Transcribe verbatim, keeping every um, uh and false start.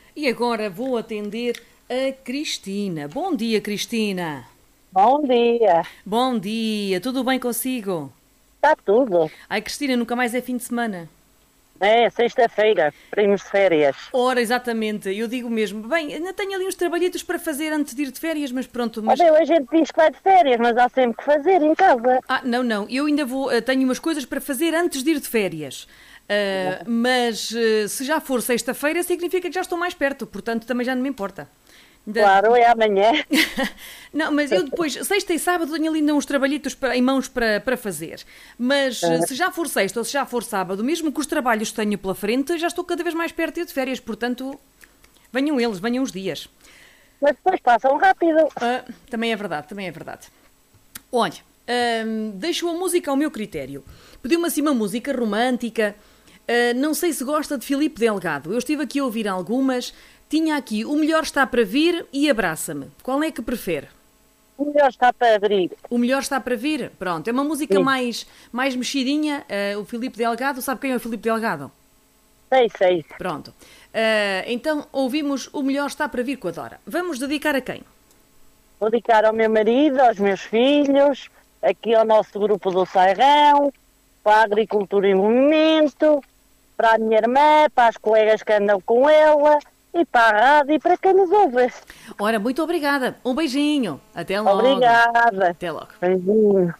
E agora vou atender a Cristina. Bom dia, Cristina. Bom dia, Bom dia, tudo bem consigo? está tudo. Ai, Cristina, nunca mais é fim de semana. É sexta-feira, primos de férias. Ora, exatamente, eu digo mesmo. Bem, ainda tenho ali uns trabalhitos para fazer antes de ir de férias, mas pronto, mas... Olha, a gente diz que vai de férias, mas há sempre que fazer em casa. Ah, não, não, eu ainda vou, eh, tenho umas coisas para fazer antes de ir de férias. Ah, mas eh, se já for sexta-feira, significa que já estou mais perto, portanto também já não me importa. Ainda- Claro, é amanhã. Não, mas eu depois, sexta e sábado, tenho ali ainda uns trabalhitos para- em mãos para, para fazer. Mas eh, se já for sexta ou se já for sábado, mesmo com os trabalhos que tenho pela frente, já estou cada vez mais perto de ir de férias. Portanto, venham eles, venham os dias. Mas depois passam rápido. Ah, também é verdade, também é verdade. Olha, hum, deixo a música ao meu critério. Pediu-me assim uma música romântica. Ah, não sei se gosta de Filipe Delgado. Eu estive aqui a ouvir algumas. Tinha aqui O Melhor Está para Vir e Abraça-me. Qual é que prefere? O melhor está para abrir. O Melhor Está para Vir? Pronto, é uma música Sim, mais, mais mexidinha. Ah, o Filipe Delgado, sabe quem é o Filipe Delgado? sei, sei. Pronto. Ah, então ouvimos O Melhor Está para Vir com a Dora. Vamos dedicar a quem? Vou dedicar ao meu marido, aos meus filhos, aqui ao nosso grupo do Sairão, para a Agricultura em Movimento, para a minha irmã, para as colegas que andam com ela, e para a rádio e para quem nos ouve. Ora, muito obrigada. Um beijinho. Até logo. Obrigada. Até logo. Beijinho.